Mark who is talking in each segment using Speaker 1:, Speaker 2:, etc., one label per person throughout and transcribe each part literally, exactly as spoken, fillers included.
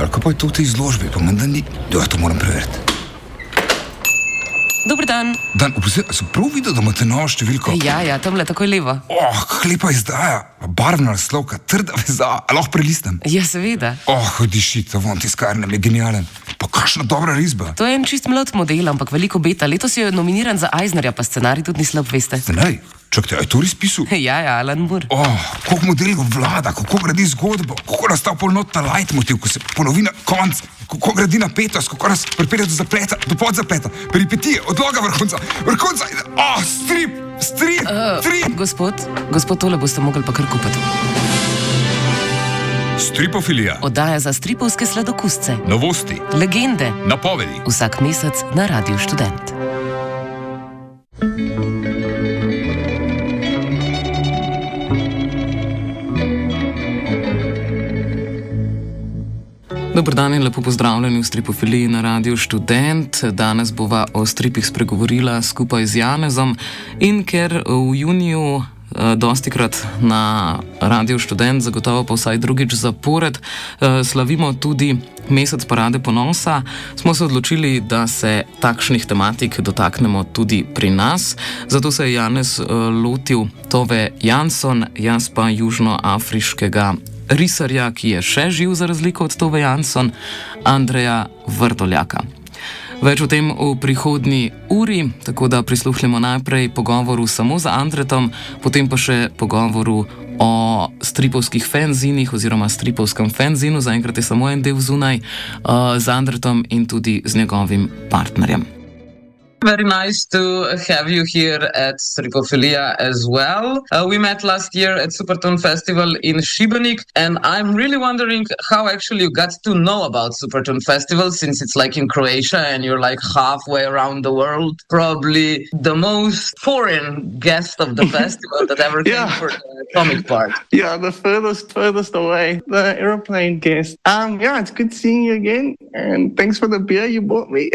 Speaker 1: Ivar, kaj pa je to v tej izložbi? Pa menda ni... Ja, to moram preveriti.
Speaker 2: Dober dan.
Speaker 1: Dan, oprosti, sem prav videl, da imate novo številko?
Speaker 2: Ja, ja, tamle takoj levo.
Speaker 1: Oh, kak lepa izdaja. Barvna naslovka, trda veza. A lahko prelistam?
Speaker 2: Ja, seveda.
Speaker 1: Oh, diši, ta von tiskarnem je genialen. Pa kakšna dobra risba.
Speaker 2: To je en čist mlad model, ampak veliko beta. Letos je nominiran za Eisnerja, pa scenarij tudi ni slab, veste.
Speaker 1: Scenarij? Čakajte, a je to res pisal?
Speaker 2: Ja, ja, Alan Moore.
Speaker 1: Oh, koliko modelov vlada, kako gradi zgodbo, kako nastav polnotna leitmotiv, ko se ponovi na konc, kako gradi napetost, kako nas pripelje do zapleta, do podzapleta, peripetije, odloga vrhunca, vrhunca, oh, strip, strip,
Speaker 2: uh,
Speaker 1: strip.
Speaker 2: Gospod, gospod, tole boste mogli pa kar kupiti.
Speaker 1: Stripofilija.
Speaker 2: Oddaja za stripovske sladokusce.
Speaker 1: Novosti.
Speaker 2: Legende.
Speaker 1: Napovedi.
Speaker 2: Vsak mesec na Radiu Študent. Dober dan in lepo pozdravljeni v Stripofiliji na Radiu Študent. Danes bova o stripih spregovorila skupaj z Janezom in ker v juniju dostikrat na Radiu Študent, zagotovo pa vsaj drugič zapored, slavimo tudi mesec parade ponosa, smo se odločili, da se takšnih tematik dotaknemo tudi pri nas. Zato se je Janez lotil Tove Jansson, jaz pa južnoafriškega risarja, ki je še živ za razliko od Tove Jansson, Andreja Vrdoljaka. Več o tem v prihodnji uri, tako da prisluhnemo najprej pogovoru samo z Andretom, potem pa še pogovoru o stripovskih fanzinih oziroma stripovskem fanzinu, zaenkrat je samo en del zunaj, uh, z Andretom in tudi z njegovim partnerjem.
Speaker 3: Very nice to have you here at Stripophilia as well. Uh, we met last year at Supertone Festival in Šibenik, and I'm really wondering how actually you got to know about Supertone Festival, since it's like in Croatia and you're like halfway around the world. Probably the most foreign guest of the festival that ever came
Speaker 4: Yeah.
Speaker 3: for the comic part.
Speaker 4: Yeah, the furthest, furthest away, the aeroplane guest. Um, yeah, it's good seeing you again, and thanks for the beer you bought me.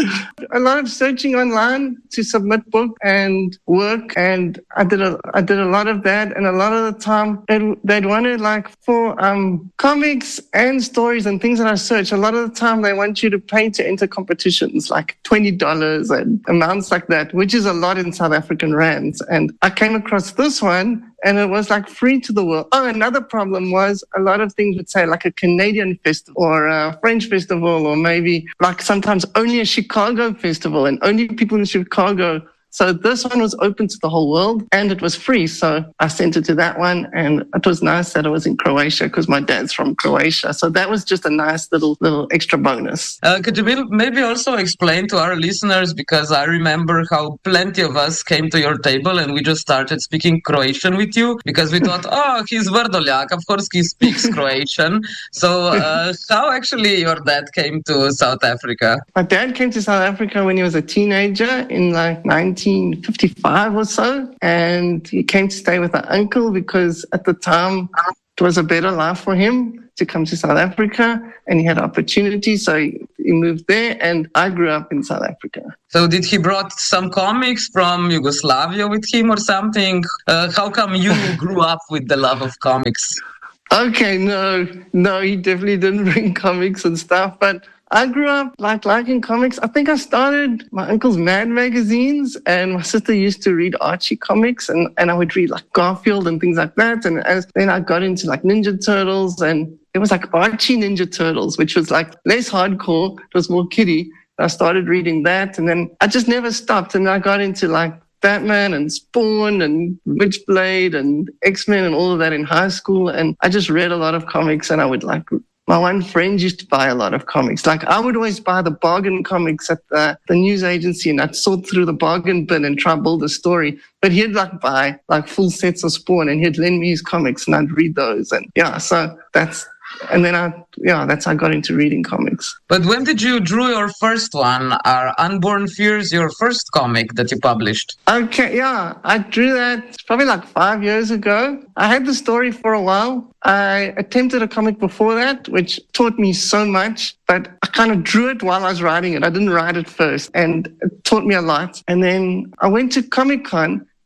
Speaker 4: A lot of searching online to submit book and work, and I did a I did a lot of that, and a lot of the time they'd, they'd wanted like for um comics and stories and things that I search. A lot of the time they want you to pay to enter competitions, like twenty dollars and amounts like that, which is a lot in South African rands. And I came across this one, and it was like free to the world. Oh, another problem was a lot of things would say like a Canadian festival or a French festival, or maybe like sometimes only a Chicago festival and only people in Chicago. So this one was open to the whole world and it was free. So I sent it to that one, and it was nice that it was in Croatia because my dad's from Croatia. So that was just a nice little little extra bonus.
Speaker 3: Uh, could you maybe also explain to our listeners, because I remember how plenty of us came to your table and we just started speaking Croatian with you because we thought, oh, he's Vrdoljak, of course he speaks Croatian. So uh, how actually your dad came to South Africa?
Speaker 4: My dad came to South Africa when he was a teenager in like nineteen fifty-five or so, and he came to stay with an uncle because at the time it was a better life for him to come to South Africa, and he had opportunity, so he, he moved there, and I grew up in South Africa.
Speaker 3: So did he brought some comics from Yugoslavia with him or something? Uh, how come you grew up with the love of comics?
Speaker 4: Okay, no, no, he definitely didn't bring comics and stuff, but I grew up like liking comics. I think I started my uncle's Mad magazines, and my sister used to read Archie comics, and, and I would read like Garfield and things like that. And as then I got into like Ninja Turtles, and it was like Archie Ninja Turtles, which was like less hardcore. It was more kiddie. I started reading that, and then I just never stopped. And I got into like Batman and Spawn and Witchblade and X-Men and all of that in high school. And I just read a lot of comics, and I would like... My one friend used to buy a lot of comics. Like I would always buy the bargain comics at the, the news agency, and I'd sort through the bargain bin and try to build a story. But he'd like buy like full sets of Spawn, and he'd lend me his comics, and I'd read those. And yeah, so that's, and then I, yeah, that's how I got into reading comics.
Speaker 3: But when did you draw your first one? Are Unborn Fears your first comic that you published?
Speaker 4: Okay, yeah, I drew that probably like five years ago. I had the story for a while. I attempted a comic before that, which taught me so much, but I kind of drew it while I was writing it. I didn't write it first, and it taught me a lot. And then I went to Comic-Con,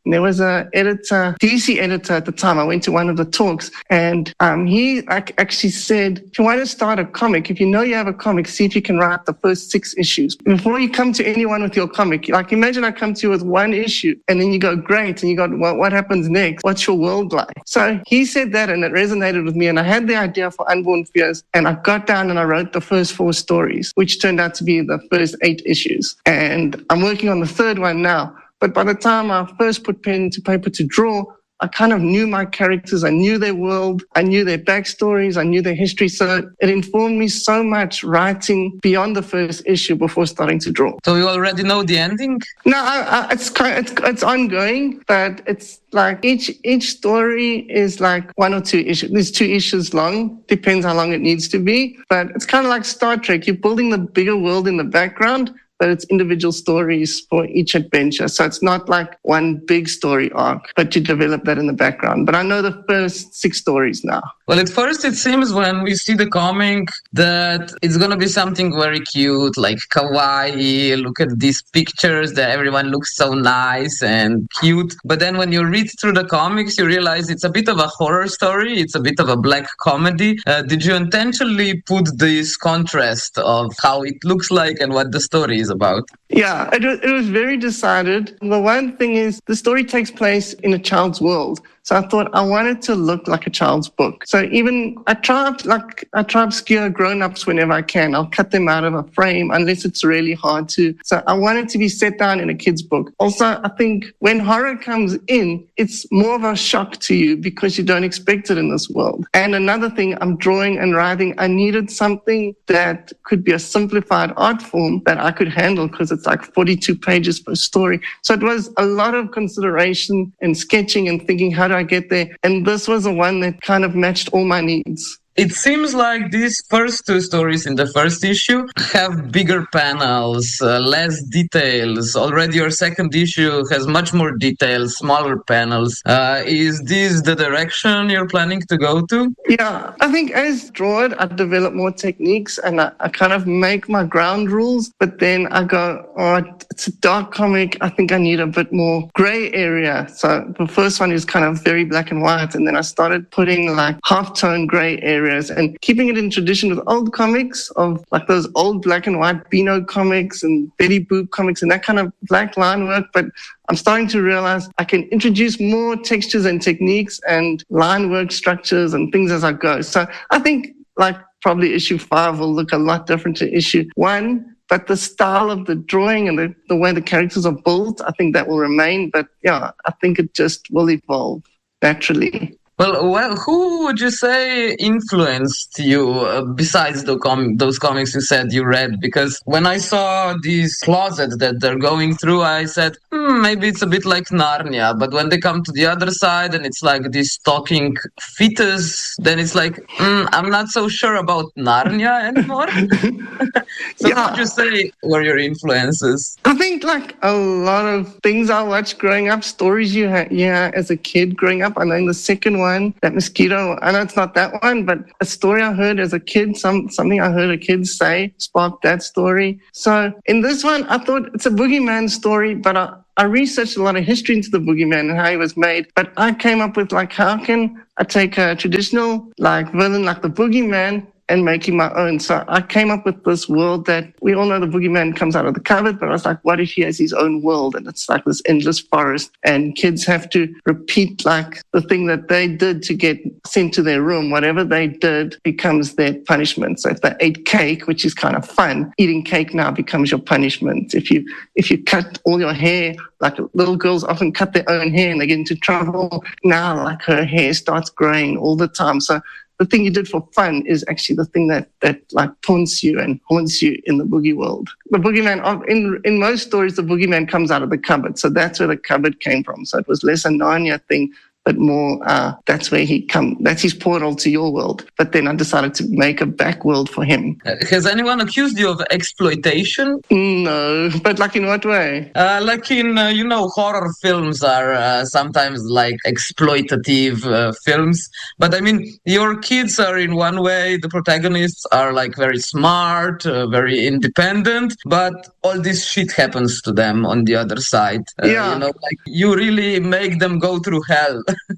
Speaker 4: And there was a editor, D C editor at the time. I went to one of the talks, and um, he like, actually said, if you want to start a comic, if you know you have a comic, see if you can write the first six issues. Before you come to anyone with your comic, like imagine I come to you with one issue, and then you go, great, and you go, well, what happens next? What's your world like? So he said that, and it resonated with me, and I had the idea for Unborn Fears, and I got down and I wrote the first four stories, which turned out to be the first eight issues. And I'm working on the third one now. But by the time I first put pen to paper to draw, I kind of knew my characters. I knew their world. I knew their backstories. I knew their history. So it informed me so much writing beyond the first issue before starting to draw.
Speaker 3: So you already know the ending?
Speaker 4: No, I, I, it's, kind of, it's it's ongoing, but it's like each each story is like one or two issues. There's two issues long. Depends how long it needs to be. But it's kind of like Star Trek. You're building the bigger world in the background, but it's individual stories for each adventure. So it's not like one big story arc, but you develop that in the background. But I know the first six stories now.
Speaker 3: Well, at first it seems when we see the comic that it's going to be something very cute, like kawaii. Look at these pictures that everyone looks so nice and cute. But then when you read through the comics, you realize it's a bit of a horror story. It's a bit of a black comedy. Uh, did you intentionally put this contrast of how it looks like and what the story is about?
Speaker 4: Yeah, it was, it was very decided. The one thing is the story takes place in a child's world. So I thought I wanted to look like a child's book. So even I try like I try to obscure grown-ups whenever I can. I'll cut them out of a frame unless it's really hard to. So I wanted to be set down in a kid's book. Also, I think when horror comes in, it's more of a shock to you because you don't expect it in this world. And another thing, I'm drawing and writing. I needed something that could be a simplified art form that I could handle because it's like forty-two pages per story. So it was a lot of consideration and sketching and thinking, how do I get there? And this was the one that kind of matched all my needs.
Speaker 3: It seems like these first two stories in the first issue have bigger panels, uh, less details. Already your second issue has much more details, smaller panels. Uh, is this the direction you're planning to go to?
Speaker 4: Yeah, I think as draw it, I develop more techniques and I, I kind of make my ground rules, but then I go, oh, it's a dark comic. I think I need a bit more gray area. So the first one is kind of very black and white, and then I started putting like half-tone gray area and keeping it in tradition with old comics of like those old black and white Beano comics and Betty Boop comics and that kind of black line work. But I'm starting to realize I can introduce more textures and techniques and line work structures and things as I go. So I think like probably issue five will look a lot different to issue one. But the style of the drawing and the, the way the characters are built, I think that will remain. But yeah, I think it just will evolve naturally.
Speaker 3: Well, well, who would you say influenced you uh, besides the com- those comics you said you read? Because when I saw this closet that they're going through, I said, hmm, maybe it's a bit like Narnia. But when they come to the other side and it's like this talking fetus, then it's like, hmm, I'm not so sure about Narnia anymore. So
Speaker 4: yeah.
Speaker 3: What would you say were your influences?
Speaker 4: I think like a lot of things I watched growing up, stories you had yeah, as a kid growing up. I know in the second one, One, that mosquito, I know it's not that one, but a story I heard as a kid, some something I heard a kid say sparked that story. So in this one, I thought it's a boogeyman story, but I, I researched a lot of history into the boogeyman and how he was made. But I came up with like, how can I take a traditional like villain like the boogeyman and making my own. So I came up with this world that we all know the boogeyman comes out of the cupboard, but I was like, what if he has his own world? And it's like this endless forest and kids have to repeat like the thing that they did to get sent to their room. Whatever they did becomes their punishment. So if they ate cake, which is kind of fun, eating cake now becomes your punishment. If you, if you cut all your hair, like little girls often cut their own hair and they get into trouble. Now like her hair starts growing all the time. So the thing you did for fun is actually the thing that, that like taunts you and haunts you in the boogie world. The boogeyman, in in most stories, the boogeyman comes out of the cupboard. So that's where the cupboard came from. So it was less a Narnia thing, but more uh, that's where he come. That's his portal to your world. But then I decided to make a back world for him.
Speaker 3: Uh, has anyone accused you of exploitation?
Speaker 4: No, but like in what way?
Speaker 3: Uh, like in, uh, you know, horror films are uh, sometimes like exploitative uh, films. But I mean, your kids are in one way, the protagonists are like very smart, uh, very independent, but all this shit happens to them on the other side. Uh,
Speaker 4: Yeah.
Speaker 3: You know, like you really make them go through hell.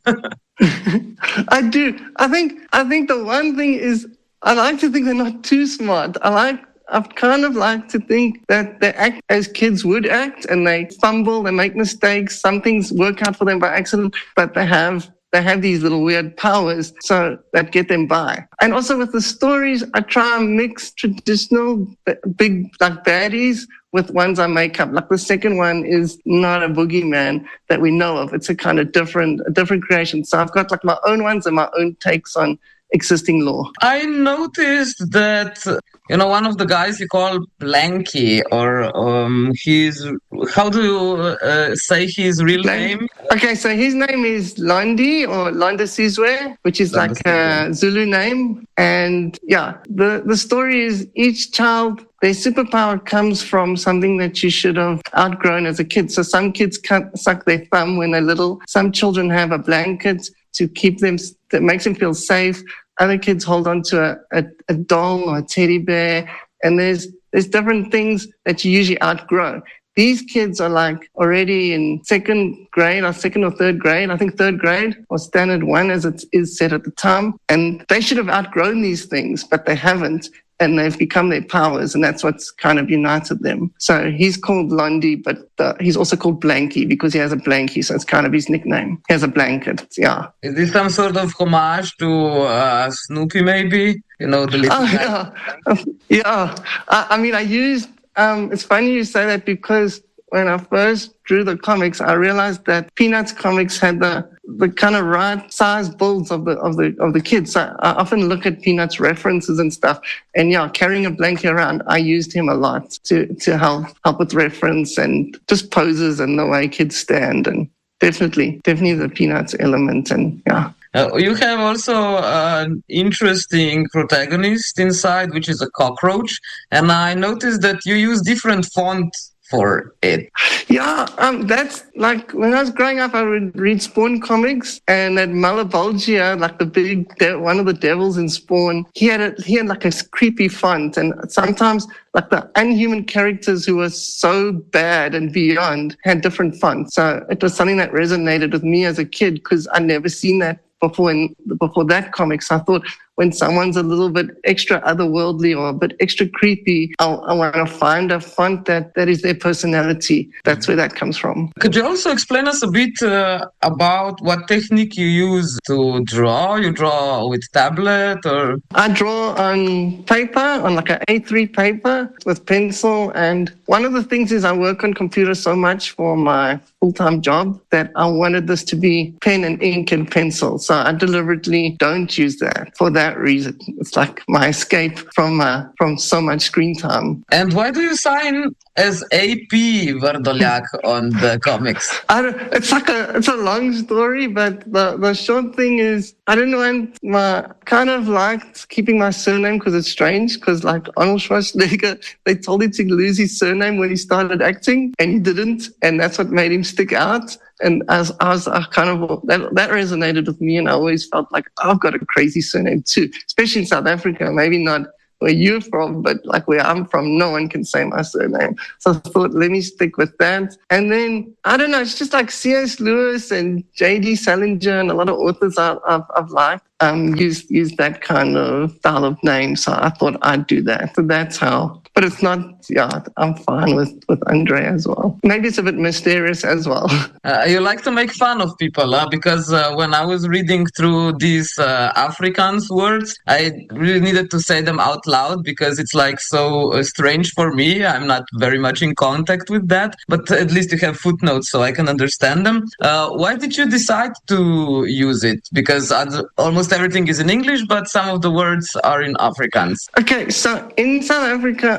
Speaker 4: I do. I think I think the one thing is I like to think they're not too smart. I like I kind of like to think that they act as kids would act, and they fumble, they make mistakes, some things work out for them by accident, but they have they have these little weird powers so that get them by. And also with the stories, I try and mix traditional big like baddies with ones I make up. Like the second one is not a boogeyman that we know of. It's a kind of different, a different creation. So I've got like my own ones and my own takes on existing law.
Speaker 3: I noticed that, you know, one of the guys you call Blanky, or um, he's, how do you uh, say his real
Speaker 4: Blank-
Speaker 3: name?
Speaker 4: Okay, so his name is Londi or Londa Sizwe, which is
Speaker 3: Londa
Speaker 4: like a Zulu name. And yeah, the, the story is each child, their superpower comes from something that you should have outgrown as a kid. So some kids can't suck their thumb when they're little. Some children have a blanket to keep them, that makes them feel safe. Other kids hold on to a, a, a doll or a teddy bear. And there's there's different things that you usually outgrow. These kids are like already in second grade or second or third grade, I think third grade or standard one as it is said at the time. And they should have outgrown these things, but they haven't. And they've become their powers, and that's what's kind of united them. So he's called Londi, but uh, he's also called Blanky because he has a blankie, so it's kind of his nickname. He has a blanket, yeah.
Speaker 3: Is this some sort of homage to uh, Snoopy, maybe? You know, the little
Speaker 4: Oh,
Speaker 3: guy?
Speaker 4: yeah. yeah. I, I mean, I used, um, it's funny you say that because when I first drew the comics, I realized that Peanuts comics had the the kind of right size builds of the of the of the kids. So I often look at Peanuts references and stuff. And yeah, carrying a blanket around, I used him a lot to to help help with reference and just poses and the way kids stand. And definitely, definitely the Peanuts element. And yeah.
Speaker 3: Uh, you have also an interesting protagonist inside, which is a cockroach. And I noticed that you use different fonts for it.
Speaker 4: Yeah, um, that's like when I was growing up, I would read Spawn comics, and that Malabulgia, like the big de- one of the devils in Spawn, he had a, he had like a creepy font, and sometimes like the unhuman characters who were so bad and beyond had different fonts. So it was something that resonated with me as a kid because I'd never seen that before in before that comic. So I thought, when someone's a little bit extra otherworldly or a bit extra creepy, I, I want to find a font that, that is their personality. That's where that comes from.
Speaker 3: Could you also explain us a bit uh, about what technique you use to draw? You draw with tablet or?
Speaker 4: I draw on paper, on like an A three paper with pencil. And one of the things is I work on computer so much for my full-time job that I wanted this to be pen and ink and pencil. So I deliberately don't use that for that reason. It's like my escape from uh, from so much screen time.
Speaker 3: And why do you sign as A P Vrdolyak on the comics?
Speaker 4: I don't, it's like a it's a long story, but the, the short thing is I didn't want my kind of liked keeping my surname because it's strange because like Arnold Schwarzenegger, they told him to lose his surname when he started acting and he didn't, and that's what made him stick out. And as I was I kind of that, that resonated with me, and I always felt like oh, I've got a crazy surname too, especially in South Africa. Maybe not where you're from, but like where I'm from, no one can say my surname. So I thought, let me stick with that. And then I don't know, it's just like C S Lewis and J D Salinger and a lot of authors I've, I've, I've liked um, use use that kind of style of name. So I thought I'd do that. So that's how. But it's not, yeah, I'm fine with, with Andre as well. Maybe it's a bit mysterious as well.
Speaker 3: Uh, you like to make fun of people, huh? Because uh, when I was reading through these uh, Afrikaans words, I really needed to say them out loud because it's like so uh, strange for me. I'm not very much in contact with that, but at least you have footnotes so I can understand them. Uh, why did you decide to use it? Because almost everything is in English, but some of the words are in Afrikaans.
Speaker 4: Okay, so in South Africa,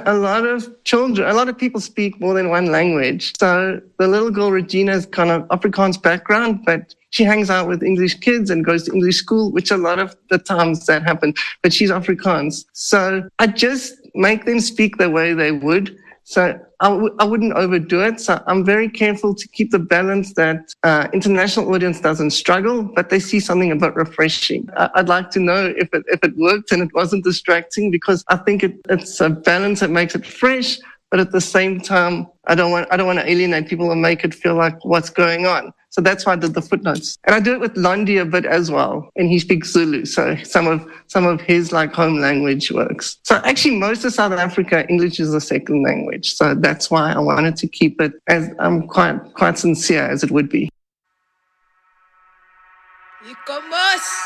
Speaker 4: a lot of children, a lot of people speak more than one language. So the little girl, Regina, has kind of Afrikaans background, but she hangs out with English kids and goes to English school, which a lot of the times that happen, but she's Afrikaans. So I just make them speak the way they would. So I, w- I wouldn't overdo it. So I'm very careful to keep the balance that uh, international audience doesn't struggle, but they see something a bit refreshing. I- I'd like to know if it, if it worked and it wasn't distracting, because I think it, it's a balance that makes it fresh, but at the same time, I don't want I don't want to alienate people and make it feel like what's going on. So that's why I did the footnotes. And I do it with Londi a bit as well. And he speaks Zulu. So some of some of his like home language works. So actually most of South Africa, English is a second language. So that's why I wanted to keep it as I'm um, quite quite sincere as it would be.